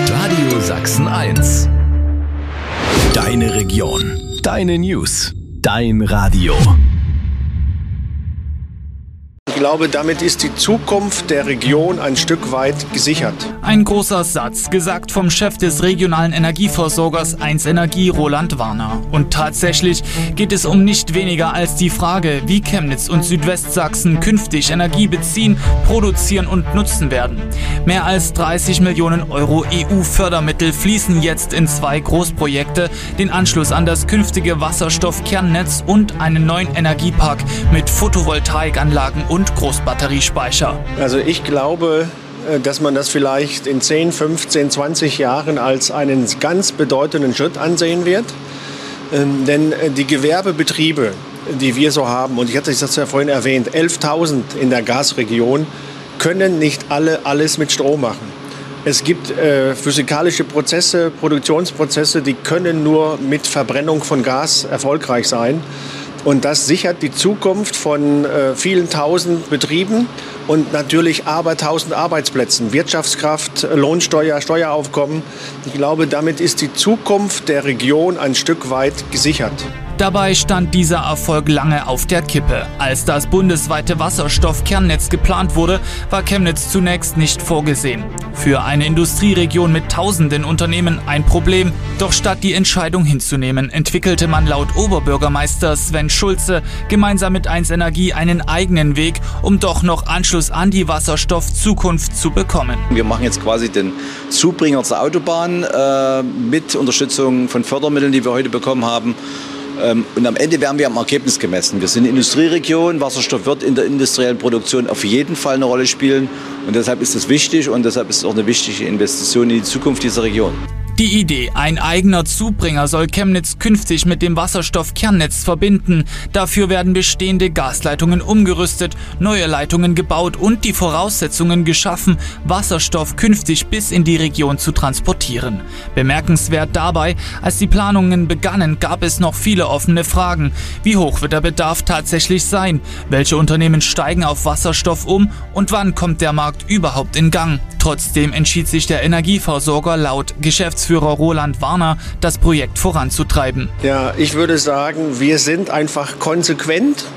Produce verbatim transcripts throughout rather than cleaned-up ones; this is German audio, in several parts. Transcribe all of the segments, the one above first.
Radio Sachsen eins. Deine Region, deine News, dein Radio. Ich glaube, damit ist die Zukunft der Region ein Stück weit gesichert. Ein großer Satz, gesagt vom Chef des regionalen Energieversorgers eins Energie, Roland Warner. Und tatsächlich geht es um nicht weniger als die Frage, wie Chemnitz und Südwestsachsen künftig Energie beziehen, produzieren und nutzen werden. Mehr als dreißig Millionen Euro E U-Fördermittel fließen jetzt in zwei Großprojekte, den Anschluss an das künftige Wasserstoffkernnetz und einen neuen Energiepark mit Photovoltaikanlagen und Großbatteriespeicher. Also ich glaube, dass man das vielleicht in zehn, fünfzehn, zwanzig Jahren als einen ganz bedeutenden Schritt ansehen wird. Ähm, denn die Gewerbebetriebe, die wir so haben, und ich hatte das ja vorhin erwähnt, elftausend in der Gasregion, können nicht alle alles mit Strom machen. Es gibt äh, physikalische Prozesse, Produktionsprozesse, die können nur mit Verbrennung von Gas erfolgreich sein. Und das sichert die Zukunft von äh, vielen tausend Betrieben und natürlich aber tausend Arbeitsplätzen, Wirtschaftskraft, Lohnsteuer, Steueraufkommen. Ich glaube, damit ist die Zukunft der Region ein Stück weit gesichert. Dabei stand dieser Erfolg lange auf der Kippe. Als das bundesweite Wasserstoffkernnetz geplant wurde, war Chemnitz zunächst nicht vorgesehen. Für eine Industrieregion mit tausenden Unternehmen ein Problem. Doch statt die Entscheidung hinzunehmen, entwickelte man laut Oberbürgermeister Sven Schulze gemeinsam mit eins Energie einen eigenen Weg, um doch noch Anschluss an die Wasserstoffzukunft zu bekommen. Wir machen jetzt quasi den Zubringer zur Autobahn äh, mit Unterstützung von Fördermitteln, die wir heute bekommen haben. Und am Ende werden wir am Ergebnis gemessen. Wir sind eine Industrieregion, Wasserstoff wird in der industriellen Produktion auf jeden Fall eine Rolle spielen. Und deshalb ist es wichtig und deshalb ist es auch eine wichtige Investition in die Zukunft dieser Region. Die Idee, ein eigener Zubringer soll Chemnitz künftig mit dem Wasserstoffkernnetz verbinden. Dafür werden bestehende Gasleitungen umgerüstet, neue Leitungen gebaut und die Voraussetzungen geschaffen, Wasserstoff künftig bis in die Region zu transportieren. Bemerkenswert dabei, als die Planungen begannen, gab es noch viele offene Fragen. Wie hoch wird der Bedarf tatsächlich sein? Welche Unternehmen steigen auf Wasserstoff um? Und wann kommt der Markt überhaupt in Gang? Trotzdem entschied sich der Energieversorger laut Geschäftsführer Roland Warner, das Projekt voranzutreiben. Ja, ich würde sagen, wir sind einfach konsequent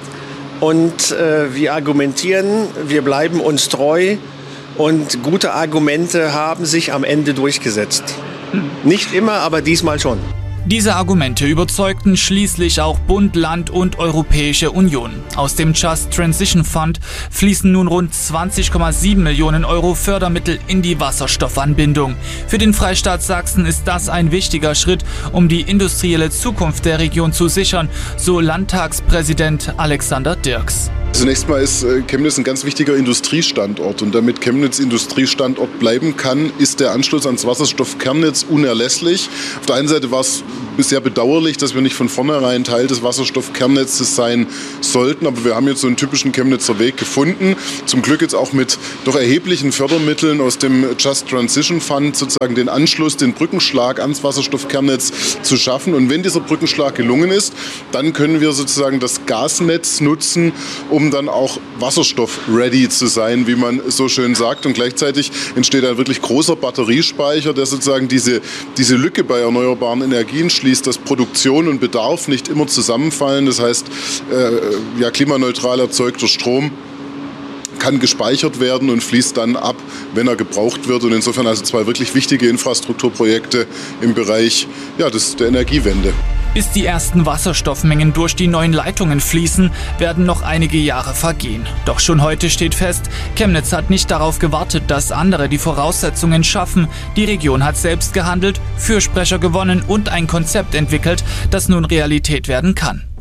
und äh, wir argumentieren, wir bleiben uns treu und gute Argumente haben sich am Ende durchgesetzt. Nicht immer, aber diesmal schon. Diese Argumente überzeugten schließlich auch Bund, Land und Europäische Union. Aus dem Just Transition Fund fließen nun rund zwanzig Komma sieben Millionen Euro Fördermittel in die Wasserstoffanbindung. Für den Freistaat Sachsen ist das ein wichtiger Schritt, um die industrielle Zukunft der Region zu sichern, so Landtagspräsident Alexander Dirks. Zunächst mal ist Chemnitz ein ganz wichtiger Industriestandort und damit Chemnitz Industriestandort bleiben kann, ist der Anschluss ans Wasserstoffkernnetz unerlässlich. Auf der einen Seite war es bisher bedauerlich, dass wir nicht von vornherein Teil des Wasserstoffkernnetzes sein sollten, aber wir haben jetzt so einen typischen Chemnitzer Weg gefunden. Zum Glück jetzt auch mit doch erheblichen Fördermitteln aus dem Just Transition Fund sozusagen den Anschluss, den Brückenschlag ans Wasserstoffkernnetz zu schaffen. Und wenn dieser Brückenschlag gelungen ist, dann können wir sozusagen das Gasnetz nutzen, um dann auch Wasserstoff-ready zu sein, wie man so schön sagt. Und gleichzeitig entsteht ein wirklich großer Batteriespeicher, der sozusagen diese, diese Lücke bei erneuerbaren Energien schließt, dass Produktion und Bedarf nicht immer zusammenfallen. Das heißt, äh, ja, klimaneutral erzeugter Strom kann gespeichert werden und fließt dann ab, wenn er gebraucht wird. Und insofern also zwei wirklich wichtige Infrastrukturprojekte im Bereich ja, des, der Energiewende. Bis die ersten Wasserstoffmengen durch die neuen Leitungen fließen, werden noch einige Jahre vergehen. Doch schon heute steht fest, Chemnitz hat nicht darauf gewartet, dass andere die Voraussetzungen schaffen. Die Region hat selbst gehandelt, Fürsprecher gewonnen und ein Konzept entwickelt, das nun Realität werden kann.